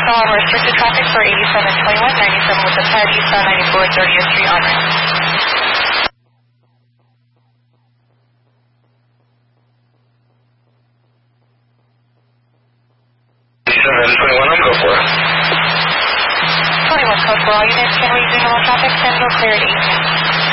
So on restricted traffic for 872197 with the pad eastbound 94 30th Street on ramp. 721, I'm go for it. 21 code for all units. Can we do normal traffic? 10 go clear at 8.